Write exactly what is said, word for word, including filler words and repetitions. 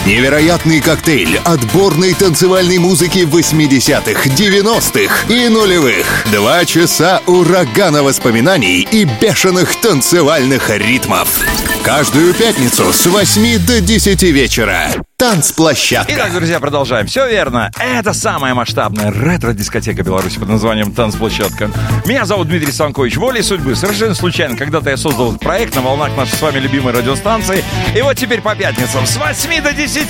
Невероятный коктейль отборной танцевальной музыки восьмидесятых, девяностых и нулевых. Два часа урагана воспоминаний и бешеных танцевальных ритмов. Каждую пятницу с восьми до десяти вечера. Танцплощадка. Итак, друзья, продолжаем. Все верно. Это самая масштабная ретро-дискотека Беларуси под названием «Танцплощадка». Меня зовут Дмитрий Станкович. Волей судьбы, совершенно случайно, когда-то я создал этот проект на волнах нашей с вами любимой радиостанции. И вот теперь по пятницам с восьми до десяти